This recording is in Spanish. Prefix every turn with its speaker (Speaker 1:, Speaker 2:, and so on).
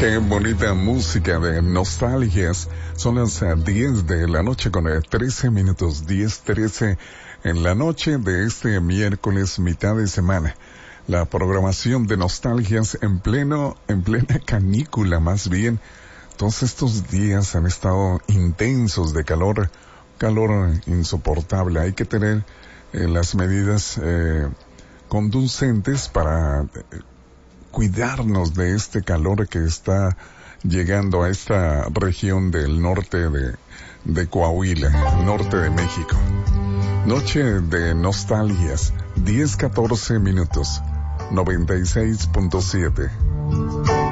Speaker 1: Qué bonita música de nostalgias. Son las 10 de la noche con 13 minutos, 10:13 en la noche de este miércoles, mitad de semana. La programación de nostalgias en plena canícula más bien. Todos estos días han estado intensos de calor insoportable. Hay que tener las medidas conducentes para cuidarnos de este calor que está llegando a esta región del norte de Coahuila, norte de México. Noche de nostalgias, 10:14 minutos, 96.7.